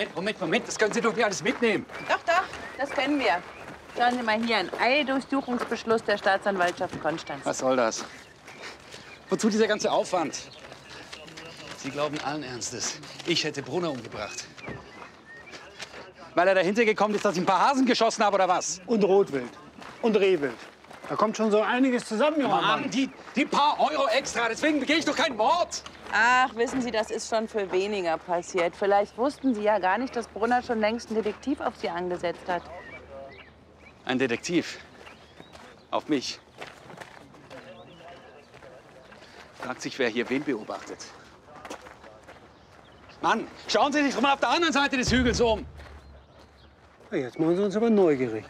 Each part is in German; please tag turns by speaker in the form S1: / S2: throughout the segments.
S1: Moment, das können Sie doch nicht alles mitnehmen.
S2: Doch, das kennen wir. Schauen Sie mal hier, ein Eildurchsuchungsbeschluss der Staatsanwaltschaft Konstanz.
S1: Was soll das? Wozu dieser ganze Aufwand? Sie glauben allen Ernstes, ich hätte Brunner umgebracht. Weil er dahinter gekommen ist, dass ich ein paar Hasen geschossen habe, oder was?
S3: Und Rotwild. Und Rehwild. Da kommt schon so einiges zusammen, junger Mann.
S1: Mann, die paar Euro extra, deswegen begehe ich doch keinen Mord.
S2: Ach, wissen Sie, das ist schon für weniger passiert. Vielleicht wussten Sie ja gar nicht, dass Brunner schon längst einen Detektiv auf Sie angesetzt hat.
S1: Ein Detektiv? Auf mich? Fragt sich, wer hier wen beobachtet. Mann, schauen Sie sich doch mal auf der anderen Seite des Hügels um.
S3: Ja, jetzt machen Sie uns aber neugierig.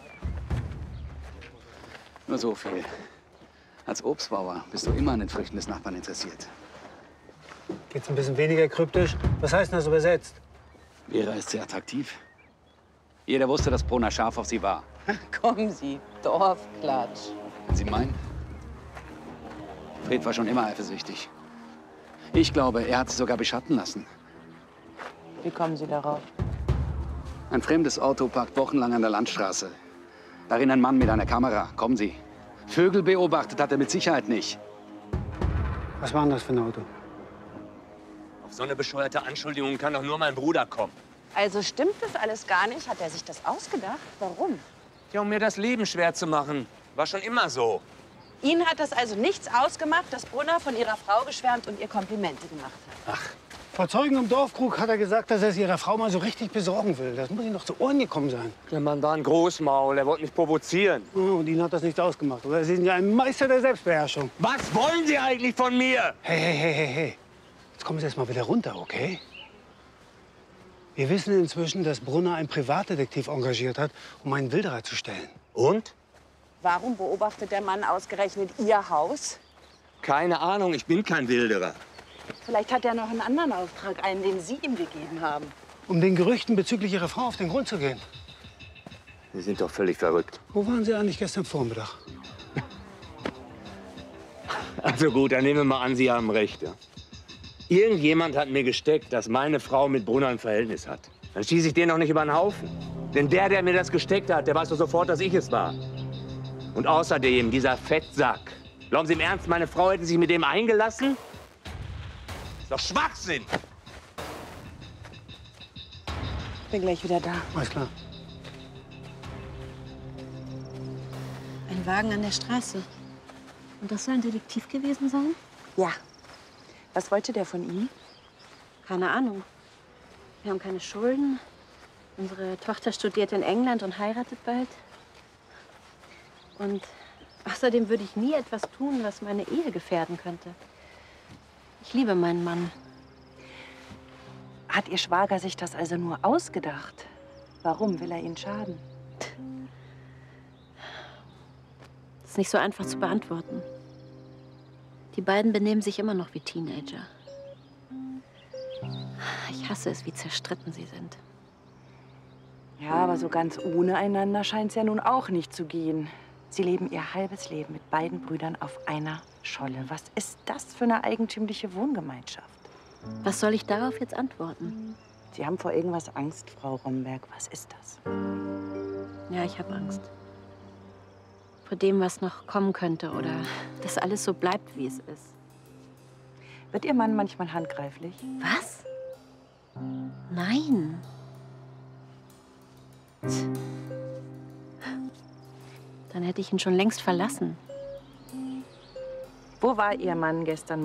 S1: Nur so viel. Als Obstbauer bist du immer an den Früchten des Nachbarn interessiert.
S3: Geht's ein bisschen weniger kryptisch? Was heißt denn das übersetzt?
S1: Vera ist sehr attraktiv. Jeder wusste, dass Brunner scharf auf sie war.
S2: Kommen Sie, Dorfklatsch.
S1: Wenn Sie meinen? Fred war schon immer eifersüchtig. Ich glaube, er hat sie sogar beschatten lassen.
S2: Wie kommen Sie darauf?
S1: Ein fremdes Auto parkt wochenlang an der Landstraße. Darin ein Mann mit einer Kamera. Kommen Sie. Vögel beobachtet hat er mit Sicherheit nicht.
S3: Was war denn das für ein Auto?
S4: Auf so eine bescheuerte Anschuldigung kann doch nur mein Bruder kommen.
S2: Also stimmt das alles gar nicht? Hat er sich das ausgedacht? Warum?
S4: Ja, um mir das Leben schwer zu machen. War schon immer so.
S2: Ihnen hat das also nichts ausgemacht, dass Brunner von Ihrer Frau geschwärmt und ihr Komplimente gemacht hat?
S3: Vor Zeugen im Dorfkrug hat er gesagt, dass er es ihrer Frau mal so richtig besorgen will. Das muss ihm doch zu Ohren gekommen sein.
S4: Der Mann war ein Großmaul, er wollte mich provozieren.
S3: Oh, und Ihnen hat das nichts ausgemacht, oder? Sie sind ja ein Meister der Selbstbeherrschung.
S4: Was wollen Sie eigentlich von mir?
S3: Hey. Jetzt kommen Sie erst mal wieder runter, okay? Wir wissen inzwischen, dass Brunner einen Privatdetektiv engagiert hat, um einen Wilderer zu stellen.
S4: Und?
S2: Warum beobachtet der Mann ausgerechnet Ihr Haus?
S4: Keine Ahnung, ich bin kein Wilderer.
S2: Vielleicht hat er noch einen anderen Auftrag, einen, den Sie ihm gegeben haben.
S3: Um den Gerüchten bezüglich Ihrer Frau auf den Grund zu gehen.
S4: Sie sind doch völlig verrückt.
S3: Wo waren Sie eigentlich gestern Vormittag?
S4: Also gut, dann nehmen wir mal an, Sie haben recht. Ja? Irgendjemand hat mir gesteckt, dass meine Frau mit Brunner ein Verhältnis hat. Dann schieße ich den doch nicht über den Haufen. Denn der mir das gesteckt hat, der weiß doch sofort, dass ich es war. Und außerdem, dieser Fettsack. Glauben Sie im Ernst, meine Frau hätte sich mit dem eingelassen? Das ist doch Schwachsinn!
S2: Bin gleich wieder da.
S3: Alles klar.
S5: Ein Wagen an der Straße. Und das soll ein Detektiv gewesen sein?
S2: Ja. Was wollte der von Ihnen?
S5: Keine Ahnung. Wir haben keine Schulden. Unsere Tochter studiert in England und heiratet bald. Und außerdem würde ich nie etwas tun, was meine Ehe gefährden könnte. Ich liebe meinen Mann.
S2: Hat Ihr Schwager sich das also nur ausgedacht? Warum will er Ihnen schaden?
S5: Das ist nicht so einfach zu beantworten. Die beiden benehmen sich immer noch wie Teenager. Ich hasse es, wie zerstritten sie sind.
S2: Ja, aber so ganz ohne einander scheint es ja nun auch nicht zu gehen. Sie leben ihr halbes Leben mit beiden Brüdern auf einer Scholle. Was ist das für eine eigentümliche Wohngemeinschaft?
S5: Was soll ich darauf jetzt antworten?
S2: Sie haben vor irgendwas Angst, Frau Romberg. Was ist das?
S5: Ja, ich habe Angst. Vor dem, was noch kommen könnte oder dass alles so bleibt, wie es ist.
S2: Wird Ihr Mann manchmal handgreiflich?
S5: Was? Nein. Dann hätte ich ihn schon längst verlassen.
S2: Wo war Ihr Mann gestern